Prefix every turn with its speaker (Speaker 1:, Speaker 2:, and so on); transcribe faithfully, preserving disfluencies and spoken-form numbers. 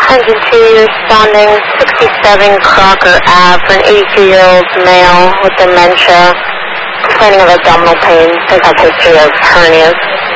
Speaker 1: Engine two, responding sixty-seven Crocker Ave for an eighty-two-year-old male with dementia, complaining of abdominal pain, does have history of hernias.